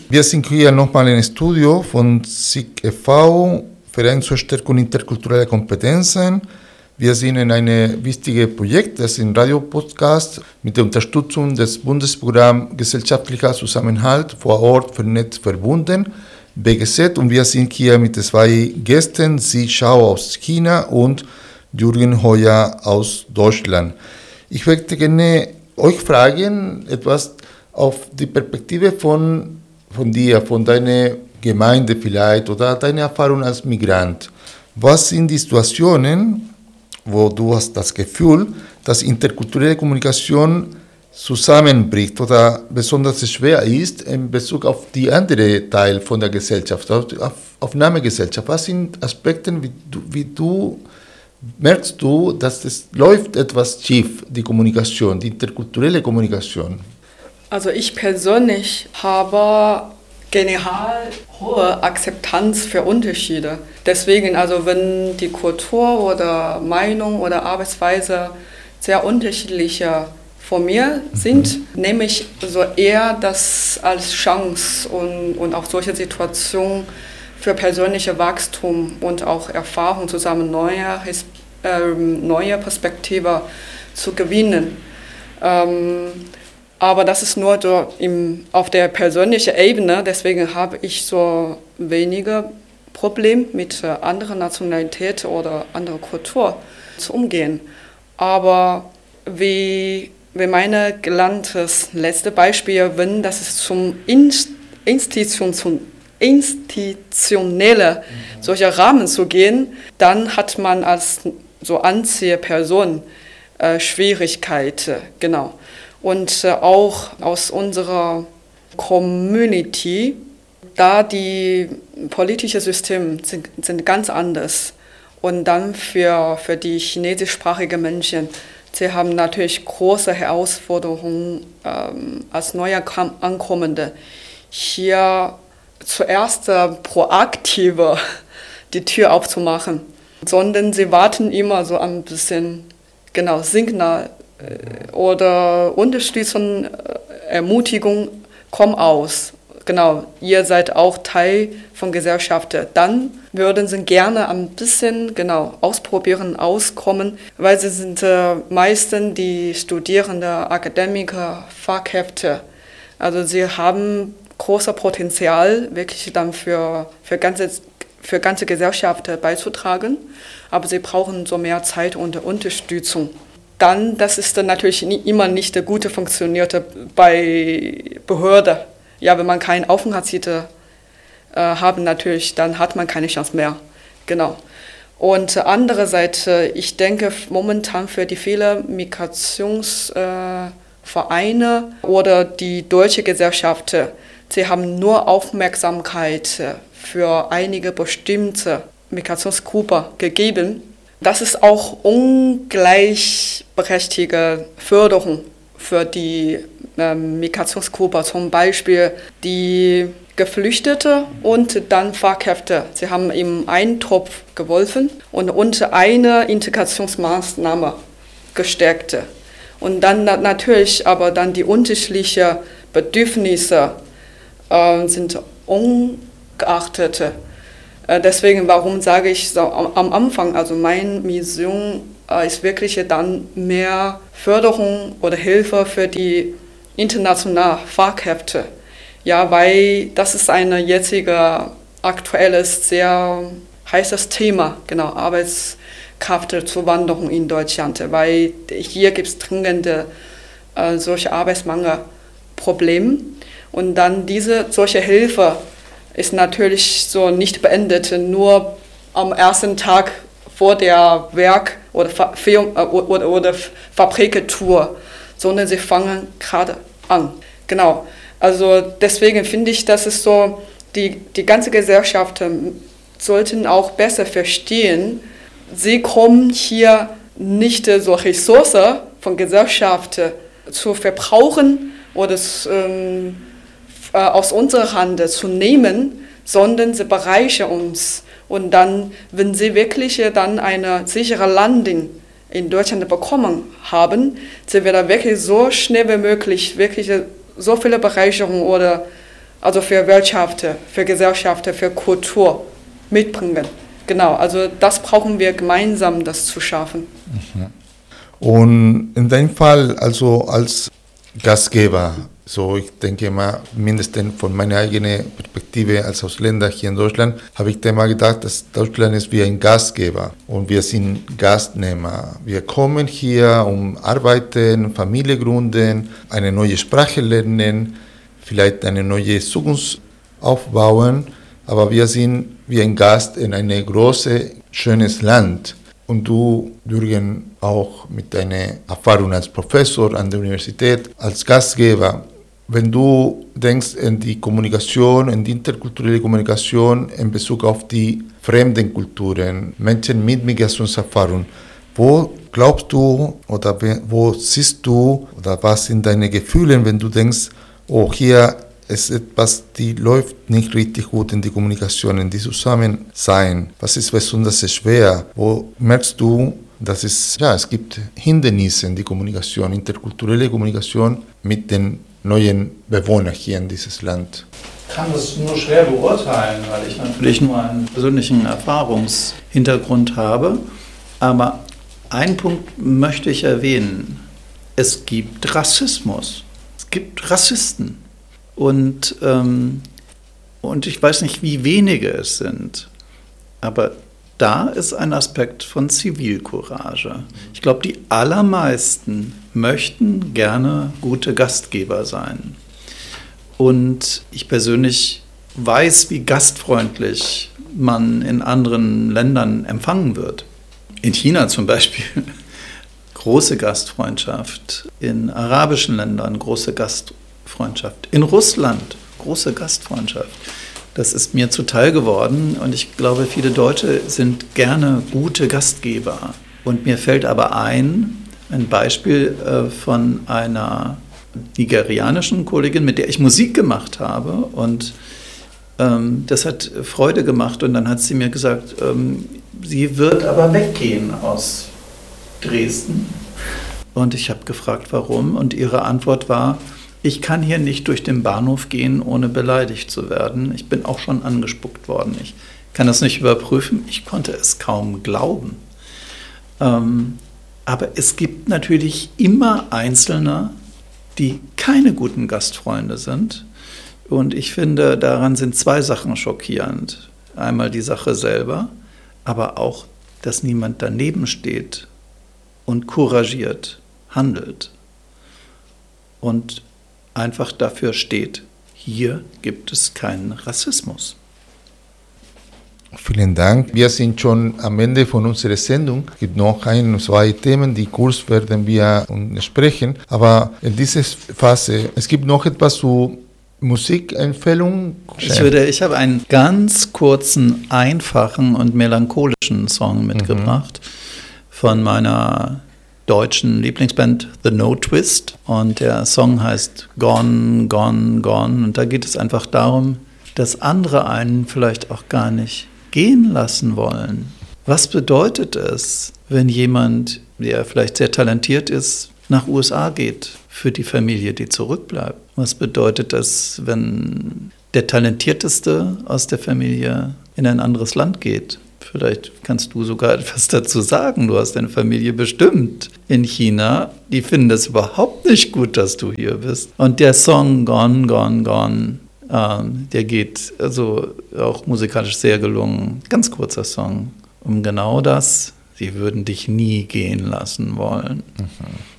Wir sind hier nochmal im Studio von SIG e.V., Verein zur Stärkung interkultureller Kompetenzen. Wir sind in einem wichtigen Projekt, das ist ein Radiopodcast mit der Unterstützung des Bundesprogramms Gesellschaftlicher Zusammenhalt vor Ort vernetzt verbunden, BGZ. Und wir sind hier mit zwei Gästen, Xi Shao aus China und Jürgen Heuer aus Deutschland. Ich möchte gerne euch fragen, etwas auf die Perspektive von dir, von deiner Gemeinde vielleicht oder deine Erfahrung als Migrant. Was sind die Situationen, wo du hast das Gefühl, dass interkulturelle Kommunikation zusammenbricht oder besonders schwer ist in Bezug auf die andere Teil von der Gesellschaft, auf Aufnahmegesellschaft? Was sind Aspekte, merkst du, dass es läuft etwas schief, die Kommunikation, die interkulturelle Kommunikation? Also ich persönlich habe generell hohe Akzeptanz für Unterschiede. Deswegen, also wenn die Kultur oder Meinung oder Arbeitsweise sehr unterschiedliche von mir sind, nehme ich so eher das als Chance und auch solche Situationen für persönliche Wachstum und auch Erfahrung zusammen neue Perspektive zu gewinnen. Aber das ist nur so auf der persönlichen Ebene, deswegen habe ich so weniger Probleme mit anderer Nationalität oder anderer Kultur zu umgehen. Aber wie meine genanntes letzte Beispiel, wenn das ist zum institutionelle solcher Rahmen zu gehen, dann hat man als so Anziehperson Schwierigkeiten, genau. Und auch aus unserer Community, da die politischen Systeme sind ganz anders. Und dann für die chinesischsprachigen Menschen, sie haben natürlich große Herausforderungen als neue Ankommende. Hier zuerst proaktiver die Tür aufzumachen, sondern sie warten immer so ein bisschen, genau, Signal oder Unterstützung, Ermutigung, komm aus. Genau, ihr seid auch Teil von Gesellschaft. Dann würden sie gerne ein bisschen, genau, ausprobieren, auskommen, weil sie sind meistens die Studierende, Akademiker, Fachkräfte. Also sie haben großes Potenzial, wirklich dann für ganze Gesellschaft beizutragen, aber sie brauchen so mehr Zeit und Unterstützung. Dann, das ist dann natürlich immer nicht gut funktioniert bei Behörden. Ja, wenn man keinen Aufenthaltstitel haben natürlich, dann hat man keine Chance mehr. Genau. Und andererseits, ich denke momentan für die vielen Migrationsvereine oder die deutsche Gesellschaft, sie haben nur Aufmerksamkeit für einige bestimmte Migrationsgruppen gegeben. Das ist auch ungleichberechtigte Förderung für die Migrationsgruppe, zum Beispiel die Geflüchtete und dann Fachkräfte. Sie haben im Eintopf geholfen und unter eine Integrationsmaßnahme gestärkt. Und dann natürlich aber dann die unterschiedlichen Bedürfnisse sind ungeachtet. Deswegen, warum sage ich so am Anfang, also meine Mission ist wirklich dann mehr Förderung oder Hilfe für die internationalen Fachkräfte. Ja, weil das ist ein jetziger aktuelles, sehr heißes Thema, genau, Arbeitskraftzuwanderung in Deutschland, weil hier gibt es dringende solche Arbeitsmangelprobleme und dann solche Hilfe ist natürlich so nicht beendet, nur am ersten Tag vor der Werk- oder Fabriktour, sondern sie fangen gerade an. Genau, also deswegen finde ich, dass es so, die ganze Gesellschaft sollten auch besser verstehen, sie kommen hier nicht so Ressourcen von Gesellschaft zu verbrauchen oder aus unserer Hand zu nehmen, sondern sie bereichern uns. Und dann, wenn sie wirklich dann eine sichere Landung in Deutschland bekommen haben, sie werden wirklich so schnell wie möglich wirklich so viele Bereicherungen oder also für Wirtschaft, für Gesellschaft, für Kultur mitbringen. Genau, also das brauchen wir gemeinsam, das zu schaffen. Und in deinem Fall, also als Gastgeber, so ich denke mal, mindestens von meiner eigenen Perspektive als Ausländer hier in Deutschland, habe ich immer gedacht, dass Deutschland ist wie ein Gastgeber und wir sind Gastnehmer. Wir kommen hier, um arbeiten, Familie gründen, eine neue Sprache lernen, vielleicht eine neue Zukunft aufbauen, aber wir sind wie ein Gast in ein großes, schönes Land. Und du, Jürgen, auch mit deiner Erfahrung als Professor an der Universität, als Gastgeber, wenn du denkst in die Kommunikation, in die interkulturelle Kommunikation in Bezug auf die fremden Kulturen, Menschen mit Migrationserfahrung, wo glaubst du oder wo siehst du oder was sind deine Gefühle, wenn du denkst, oh, hier ist etwas, die läuft nicht richtig gut in die Kommunikation, in die Zusammensein. Was ist besonders schwer? Wo merkst du, dass es gibt Hindernisse in die Kommunikation, interkulturelle Kommunikation mit den neuen Bewohnern hier in dieses Land? Ich kann das nur schwer beurteilen, weil ich natürlich nur einen persönlichen Erfahrungshintergrund habe. Aber einen Punkt möchte ich erwähnen. Es gibt Rassismus. Es gibt Rassisten. Und ich weiß nicht, wie wenige es sind. Aber da ist ein Aspekt von Zivilcourage. Ich glaube, die allermeisten möchten gerne gute Gastgeber sein. Und ich persönlich weiß, wie gastfreundlich man in anderen Ländern empfangen wird. In China zum Beispiel große Gastfreundschaft, in arabischen Ländern große Gastfreundschaft, in Russland große Gastfreundschaft. Das ist mir zuteil geworden und ich glaube, viele Deutsche sind gerne gute Gastgeber. Und mir fällt aber ein Beispiel von einer nigerianischen Kollegin, mit der ich Musik gemacht habe und das hat Freude gemacht und dann hat sie mir gesagt, sie wird aber weggehen aus Dresden. Und ich habe gefragt, warum und ihre Antwort war, ich kann hier nicht durch den Bahnhof gehen, ohne beleidigt zu werden. Ich bin auch schon angespuckt worden. Ich kann das nicht überprüfen. Ich konnte es kaum glauben. Aber es gibt natürlich immer Einzelne, die keine guten Gastfreunde sind. Und ich finde, daran sind zwei Sachen schockierend. Einmal die Sache selber, aber auch, dass niemand daneben steht und couragiert handelt. Und einfach dafür steht, hier gibt es keinen Rassismus. Vielen Dank. Wir sind schon am Ende von unserer Sendung. Es gibt noch ein, zwei Themen, die kurz werden wir sprechen. Aber in dieser Phase, es gibt noch etwas zu Musikempfehlungen. Ich habe einen ganz kurzen, einfachen und melancholischen Song mitgebracht von meiner deutschen Lieblingsband The No Twist und der Song heißt Gone, Gone, Gone und da geht es einfach darum, dass andere einen vielleicht auch gar nicht gehen lassen wollen. Was bedeutet es, wenn jemand, der vielleicht sehr talentiert ist, nach USA geht für die Familie, die zurückbleibt? Was bedeutet es, wenn der Talentierteste aus der Familie in ein anderes Land geht? Vielleicht kannst du sogar etwas dazu sagen. Du hast deine Familie bestimmt in China. Die finden das überhaupt nicht gut, dass du hier bist. Und der Song Gone, Gone, Gone, der geht also auch musikalisch sehr gelungen. Ganz kurzer Song. Um genau das. Sie würden dich nie gehen lassen wollen.